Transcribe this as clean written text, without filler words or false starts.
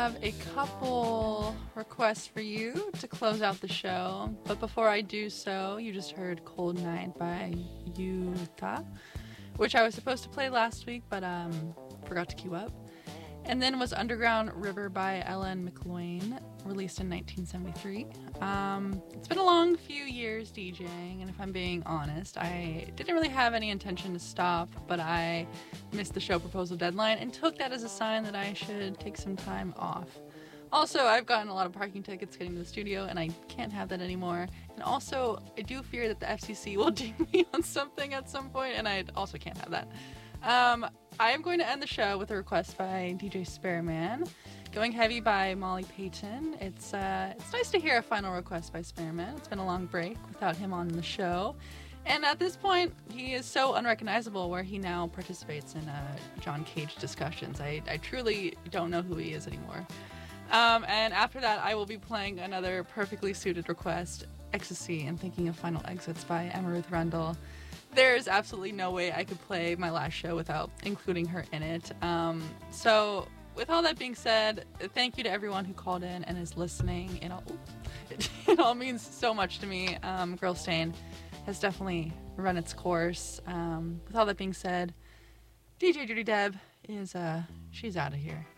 Have a couple requests for you to close out the show, but before I do so, you just heard Cold Night by Yuta, which I was supposed to play last week, but forgot to queue up. And then was Underground River by Ellen McLean, released in 1973. It's been a long few years DJing, and if I'm being honest, I didn't really have any intention to stop, but I missed the show proposal deadline and took that as a sign that I should take some time off. Also, I've gotten a lot of parking tickets getting to the studio, and I can't have that anymore. And also, I do fear that the FCC will ding me on something at some point, and I also can't have that. I am going to end the show with a request by DJ Spareman, Going Heavy by Molly Payton. It's nice to hear a final request by Spareman. It's been a long break without him on the show. And at this point, he is so unrecognizable where he now participates in John Cage discussions. I truly don't know who he is anymore. And after that, I will be playing another perfectly suited request, Ecstasy and Thinking of Final Exits by Emma Ruth Rundle. There's absolutely no way I could play my last show without including her in it. So with all that being said, thank you to everyone who called in and is listening. It all means so much to me. Girlstain has definitely run its course. With all that being said, DJ Judy Deb is she's out of here.